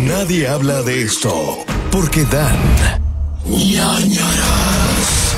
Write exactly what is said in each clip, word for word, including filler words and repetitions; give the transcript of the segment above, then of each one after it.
nadie habla de esto porque dan ñañaras.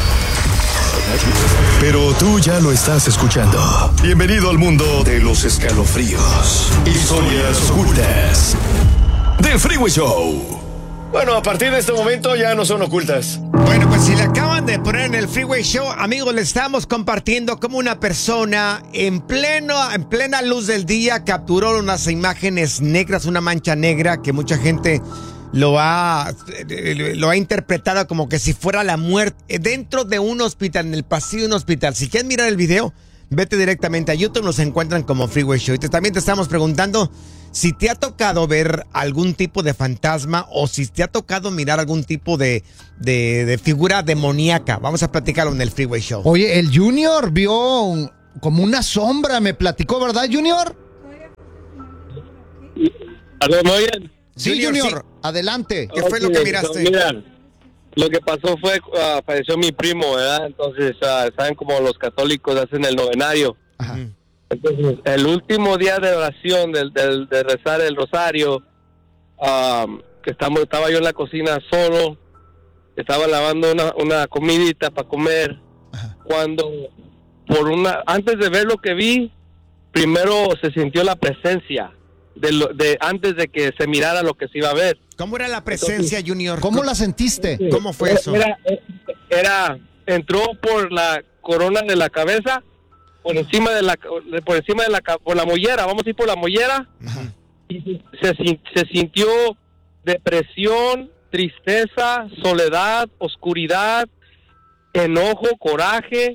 Pero tú ya lo estás escuchando. Bienvenido al mundo de los escalofríos, historias ocultas del Freeway Show. Bueno, a partir de este momento ya no son ocultas. Bueno, pues si le acaban de poner en el Freeway Show, amigos, le estamos compartiendo cómo una persona en pleno, en plena luz del día capturó unas imágenes negras, una mancha negra que mucha gente lo ha, lo ha interpretado como que si fuera la muerte dentro de un hospital, en el pasillo de un hospital. Si quieres mirar el video, vete directamente a YouTube, nos encuentran como Freeway Show. Y te, también te estamos preguntando si te ha tocado ver algún tipo de fantasma o si te ha tocado mirar algún tipo de, de, de figura demoníaca. Vamos a platicarlo en el Freeway Show. Oye, el Junior vio un, como una sombra, me platicó, ¿verdad, Junior? ¿Aló, me oyen? Sí, Junior, Junior, sí. Adelante. ¿Qué fue lo que miraste? So, mira, lo que pasó fue, uh, apareció mi primo, ¿verdad? Entonces, uh, saben cómo los católicos hacen el novenario. Ajá. Entonces, el último día de oración, del, del, de rezar el rosario, um, que estamos, estaba yo en la cocina solo, estaba lavando una, una comidita para comer, Ajá. cuando, por una, antes de ver lo que vi, primero se sintió la presencia, de, lo, de antes de que se mirara lo que se iba a ver. ¿Cómo era la presencia, Junior? ¿Cómo la sentiste? ¿Cómo fue eso? Era, era, entró por la corona de la cabeza, por encima de la, por encima de la, por la mollera, vamos a ir por la mollera, Ajá. y se, se sintió depresión, tristeza, soledad, oscuridad, enojo, coraje,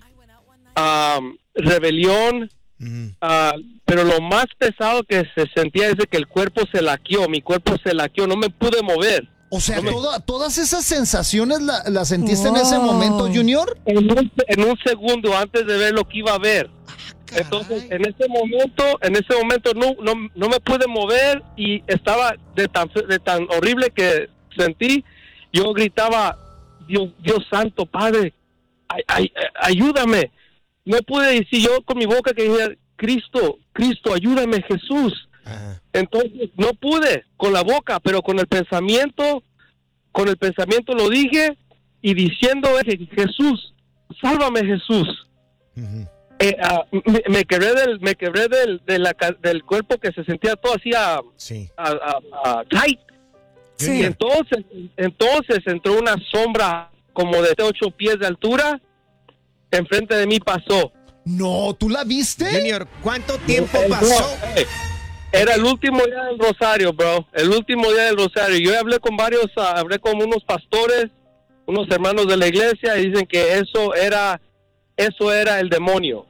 um, rebelión, Uh-huh. uh, pero lo más pesado que se sentía es de que el cuerpo se laqueó, mi cuerpo se laqueó, no me pude mover. O sea, No me- toda- todas esas sensaciones las la sentiste en ese momento, Junior. En un, en un segundo antes de ver lo que iba a ver. Caray. Entonces, en ese momento, en ese momento no, no, no me pude mover y estaba de tan, de tan horrible que sentí. Yo gritaba, Dios, Dios santo, Padre, ay, ay, ayúdame. No pude decir yo con mi boca que dije, Cristo, Cristo, ayúdame, Jesús. Ajá. Entonces, no pude con la boca, pero con el pensamiento, con el pensamiento lo dije y diciendo, Jesús, sálvame, Jesús. Uh-huh. Eh, uh, me, me quebré del me quebré del de la, del cuerpo que se sentía todo así a, Sí. a, a, a tight. Sí. Y entonces entonces entró una sombra como de ocho pies de altura, enfrente de mí pasó. No, ¿tú la viste? Junior, ¿cuánto tiempo Eh, pasó? no, eh, era el último día del rosario, bro, el último día del rosario. Yo hablé con varios, uh, hablé con unos pastores, unos hermanos de la iglesia, y dicen que eso era eso era el demonio.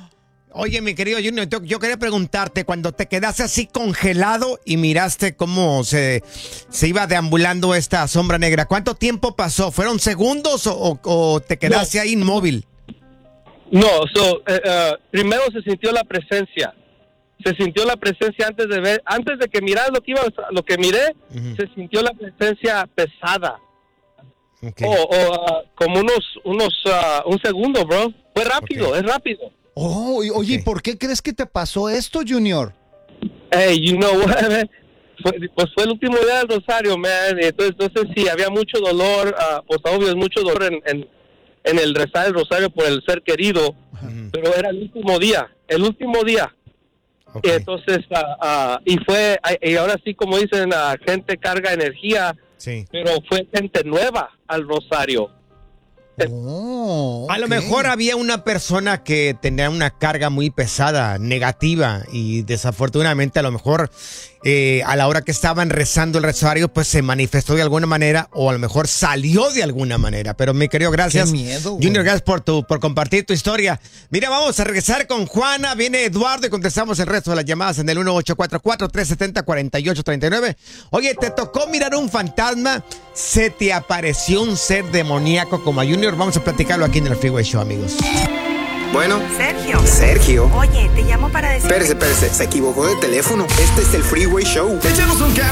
Oye, mi querido Junior, yo, yo quería preguntarte, cuando te quedaste así congelado y miraste cómo se, se iba deambulando esta sombra negra, ¿cuánto tiempo pasó? ¿Fueron segundos o, o- o te quedaste No. ahí inmóvil? No, so, eh, eh, primero se sintió la presencia. Se sintió la presencia antes de ver, antes de que mirar lo que iba, lo que miré, Ujú. se sintió la presencia pesada. Ok. O, o ah, como unos, unos, ah, un segundo, bro. Fue rápido, Ok. es rápido. Oh, y- oye, ¿y Ok. por qué crees que te pasó esto, Junior? Hey, you know what, man? Fue, pues fue el último día del rosario, man. Entonces, no sé si había mucho dolor, ah, pues obvio es mucho dolor en, en, en el rezar el rosario por el ser querido, Ujú. pero era el último día, el último día. Ok. Y entonces, ah, ah, y fue, ah, y ahora sí, como dicen, la gente carga energía, Sí. pero fue gente nueva al rosario. Oh, A lo ok. mejor había una persona que tenía una carga muy pesada, negativa, y desafortunadamente a lo mejor eh, a la hora que estaban rezando el rosario, pues se manifestó de alguna manera o a lo mejor salió de alguna manera. Pero mi querido, gracias. Qué miedo, güey. Junior, gracias por, tu, por compartir tu historia. Mira, vamos a regresar con Juana, viene Eduardo y contestamos el resto de las llamadas en el uno ocho cuatro cuatro, tres siete cero, cuatro ocho tres nueve. Oye, ¿te tocó mirar un fantasma? ¿Se te apareció un ser demoníaco como a Junior? Vamos a platicarlo aquí en el Freeway Show, amigos. Bueno, Sergio. Sergio. Oye, te llamo para decir... Espérese, espérese, se equivocó de teléfono. Este es el Freeway Show. Échanos un